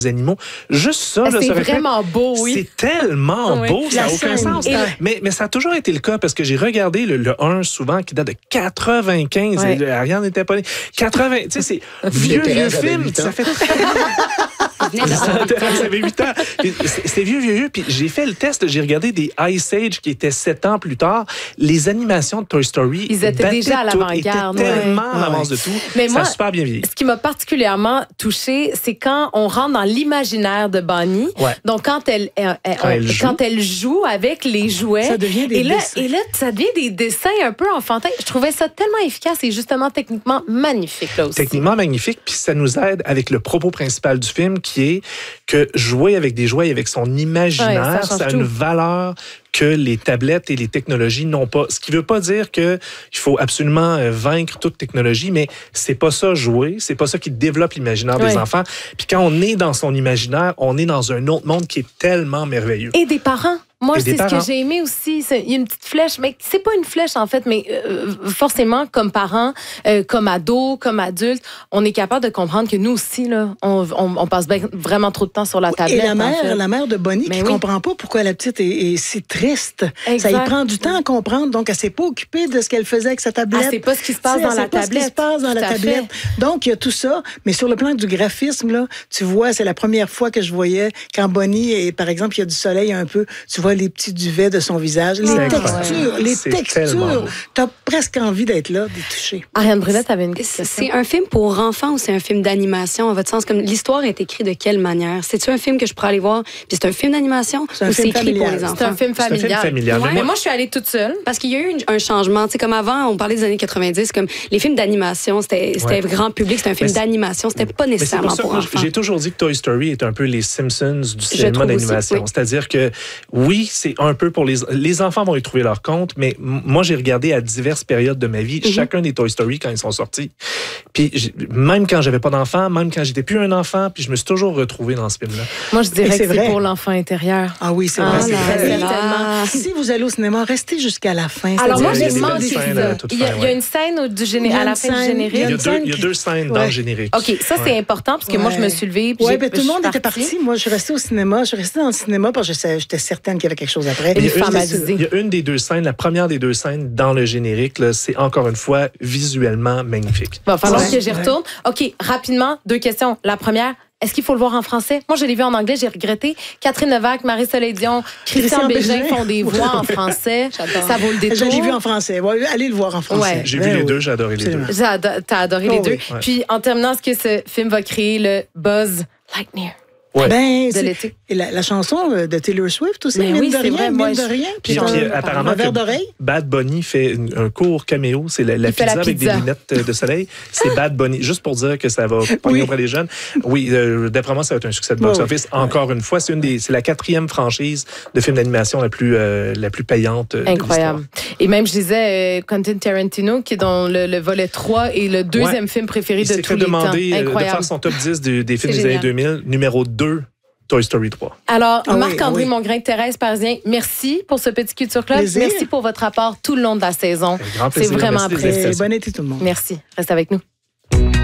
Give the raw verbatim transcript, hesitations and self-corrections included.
animaux. Juste ça, là, c'est ça vraiment fait... beau, oui. C'est tellement oui. beau, ça n'a aucun sens. Et... Mais, mais ça a toujours été le cas parce que j'ai regardé le, le un souvent qui date de quatre-vingt-quinze. Ouais. Et Ariane n'était pas née. quatre-vingts, tu sais, c'est vieux, vieux film. Ça fait ça avait huit ans. C'était vieux, vieux, vieux. Puis j'ai fait le test, j'ai regardé des Ice Age qui étaient sept ans plus tard. Les animations de Toy Story, ils étaient déjà à l'avant-garde. Ils étaient tellement ouais. en avance de tout. Mais ça moi, a super bien vieilli. Ce qui m'a particulièrement touchée, c'est quand on rentre dans l'imaginaire de Bonnie. Ouais. Donc, quand elle, elle, elle, quand, elle quand elle joue avec les jouets. Ça devient des et là, dessins. Et là, ça devient des dessins un peu enfantins. Je trouvais ça tellement efficace et justement techniquement magnifique, là aussi. Techniquement magnifique, puis ça nous aide avec le propos principal du film qui est que jouer avec des jouets, avec son imaginaire, ouais, ça, ça a tout. Une valeur que les tablettes et les technologies n'ont pas. Ce qui ne veut pas dire qu'il faut absolument vaincre toute technologie, mais c'est pas ça jouer, c'est pas ça qui développe l'imaginaire ouais. des enfants. Puis quand on est dans son imaginaire, on est dans un autre monde qui est tellement merveilleux. Et des parents. Moi, et c'est ce que j'ai aimé aussi. Il y a une petite flèche, mais c'est pas une flèche en fait, mais euh, forcément, comme parents, euh, comme ados, comme adultes, on est capable de comprendre que nous aussi, là, on, on, on passe vraiment trop de temps sur la tablette. Et la mère, en fait. la mère de Bonnie, mais qui ne oui. comprend pas pourquoi la petite est, est si triste. Exact. Ça y prend du temps à comprendre, donc elle ne s'est pas occupée de ce qu'elle faisait avec sa tablette. Elle ne sait pas ce qui se passe dans la tablette. Ce qui se passe dans la tablette. Donc, il y a tout ça, mais sur le plan du graphisme, là, tu vois, c'est la première fois que je voyais quand Bonnie, et, par exemple, il y a du soleil un peu, tu vois les petits duvets de son visage. Les c'est textures, les c'est textures. T'as presque envie d'être là, d'y toucher. Ariane Brulette avait une question. C'est un film pour enfants ou c'est un film d'animation, à votre sens? Comme l'histoire est écrite de quelle manière? C'est-tu un film que je pourrais aller voir? Puis c'est un film d'animation ou c'est écrit familial. Pour les enfants? C'est un film familial. C'est un film familial. Ouais. Mais moi, je suis allée toute seule. Parce qu'il y a eu un changement. Tu sais, comme avant, on parlait des années quatre-vingt-dix, comme les films d'animation, c'était ouais. grand public, c'était un film d'animation, c'était pas nécessairement pour, pour enfants. J'ai toujours dit que Toy Story est un peu les Simpsons du cinéma d'animation. Oui. C'est-à-dire que, oui, c'est un peu pour les... Les enfants vont y trouver leur compte, mais moi, j'ai regardé à diverses périodes de ma vie, mm-hmm. chacun des Toy Story quand ils sont sortis. Puis même quand j'avais pas d'enfant, même quand j'étais plus un enfant, puis je me suis toujours retrouvée dans ce film-là. Moi, je dirais que c'est pour l'enfant intérieur. Ah oui, c'est ah, vrai. C'est vrai. Si vous allez au cinéma, restez jusqu'à la fin. Alors moi, je demande il, il, y a, il y a une scène du géné- à la fin du générique. Il y a deux, il y a deux scènes ouais. dans le générique. OK, ça, c'est ouais. important, parce que ouais. moi, je me suis levée. Oui, mais tout le monde était parti. Moi, je suis restée au cinéma. Je suis restée dans le cinéma parce que j'étais certaine qu'il y avait quelque chose après. Il y, il y a une des deux scènes, la première des deux scènes dans le générique, là, c'est encore une fois visuellement magnifique. Il va falloir ouais. que j'y retourne. OK, rapidement, deux questions. La première, est-ce qu'il faut le voir en français? Moi, je l'ai vu en anglais, j'ai regretté. Catherine Levac, Marie-Soleil Dion, Christian, Christian Bégin font des voix en français. Ça vaut le détour. Je l'ai vu en français. Ouais, allez le voir en français. Ouais. J'ai vu les deux, j'ai adoré les deux. T'as adoré oh, les deux. Oui. Puis, en terminant, est-ce que ce film va créer le buzz Lightyear? Ouais. Ben, de l'été. Et la, la chanson de Taylor Swift aussi, mais mine oui, de rien, vrai, mine moi, de rien. Puis, puis euh, apparemment que Bad Bunny fait une, un court caméo, c'est la, la, pizza, la pizza avec des lunettes de soleil. C'est Bad Bunny, juste pour dire que ça va pogner oui. auprès des jeunes. Oui, euh, d'après moi, ça va être un succès de box-office. Oui. Encore ouais. une fois, c'est une des, c'est la quatrième franchise de films d'animation la plus, euh, la plus payante. Incroyable. Et même, je disais, euh, Quentin Tarantino, qui est dans le, le volet trois et le deuxième ouais. film préféré Il de tous les temps. Il s'est fait demander de faire son top dix de, des films des années deux mille, numéro deux. Toy Story trois. Alors, ah Marc-André oui, oui. Mongrain, Thérèse Parisien, merci pour ce petit Culture Club. Plaisir. Merci pour votre apport tout le long de la saison. C'est vraiment apprécié. Bon été tout le monde. Merci. Reste avec nous.